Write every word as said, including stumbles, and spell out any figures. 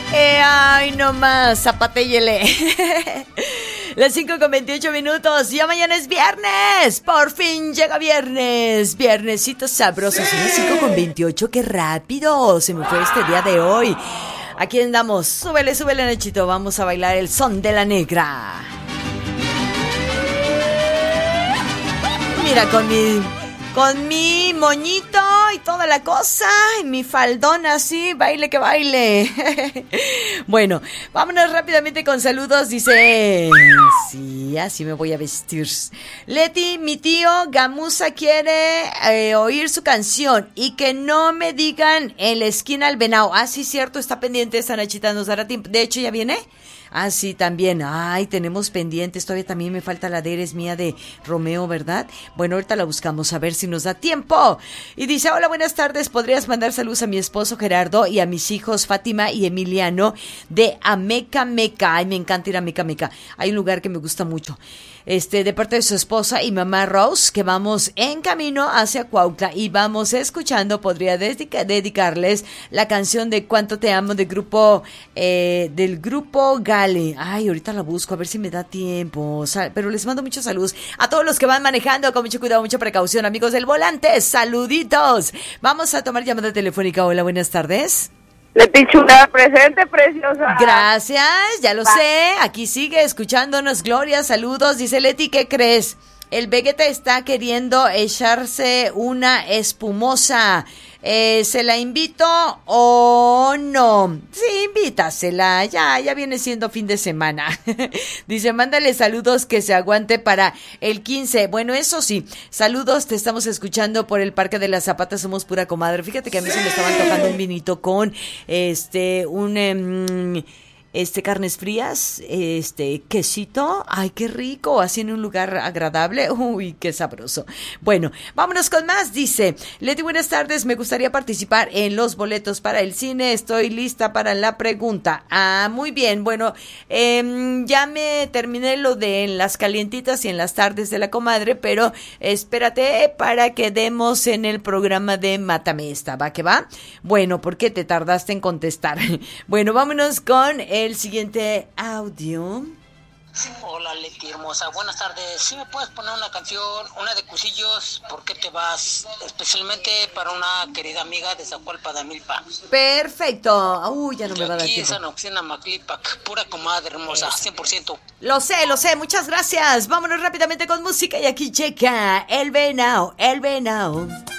Eh, ay, no más, zapatéllele. Las cinco con veintiocho minutos. Ya mañana es viernes. Por fin llega viernes. Viernesito sabroso. Son las cinco con veintiocho. Qué rápido se me fue este día de hoy. Aquí andamos. Súbele, súbele, Nachito. Vamos a bailar el son de la negra. Mira, con mi... Con mi moñito y toda la cosa, y mi faldón así, baile que baile. Bueno, vámonos rápidamente con saludos. Dice, sí, así me voy a vestir. Leti, mi tío Gamuza quiere eh, oír su canción y que no me digan en la esquina al venado. Ah, sí, cierto, está pendiente esta Nachita, nos dará tiempo. De hecho, ¿ya viene? Ah, sí, también. Ay, tenemos pendientes. Todavía también me falta la de Eres Mía de Romeo, ¿verdad? Bueno, ahorita la buscamos a ver si nos da tiempo. Y dice, hola, buenas tardes. ¿Podrías mandar saludos a mi esposo Gerardo y a mis hijos Fátima y Emiliano de Ameca Meca? Ay, me encanta ir a Ameca Meca. Hay un lugar que me gusta mucho. Este, de parte de su esposa y mamá Rose, que vamos en camino hacia Cuautla y vamos escuchando, podría dedica- dedicarles la canción de Cuánto te amo de grupo, eh, del grupo Gale. Ay, ahorita la busco, a ver si me da tiempo. Sal- pero les mando muchos saludos a todos los que van manejando, con mucho cuidado, mucha precaución, amigos del volante. Saluditos. Vamos a tomar llamada telefónica. Hola, buenas tardes. Leti Chula, presente, preciosa. Gracias, ya lo Va. sé. Aquí sigue escuchándonos, Gloria. Saludos. Dice Leti, ¿qué crees? El Vegeta está queriendo echarse una espumosa. Eh, ¿Se la invito o no? Sí, invítasela. Ya, ya viene siendo fin de semana. Dice, mándale saludos que se aguante para el quince. Bueno, eso sí, saludos, te estamos escuchando por el Parque de las Zapatas, somos pura comadre. Fíjate que a mí se me estaban tocando un vinito con este, un... Um, Este, carnes frías, este, quesito, ay, qué rico, así en un lugar agradable, uy, qué sabroso. Bueno, vámonos con más, dice, Leti, buenas tardes, me gustaría participar en los boletos para el cine, estoy lista para la pregunta. Ah, muy bien, bueno, eh, ya me terminé lo de en las calientitas y en las tardes de la comadre, pero espérate para que demos en el programa de Mátame Esta, ¿va que va? Bueno, ¿por qué te tardaste en contestar? Bueno, vámonos con el siguiente audio. Hola Leti hermosa, buenas tardes. ¿Sí me puedes poner una canción, una de Cusillos, ¿por qué te vas? Especialmente para una querida amiga de Zacualpa de Amilpa. Perfecto. Uy, ya no me va a dar tiempo. Aquí en San Oxina Maclipac, pura comadre hermosa, cien por ciento. Lo sé, lo sé, muchas gracias. Vámonos rápidamente con música y aquí checa El Venao, El Venao.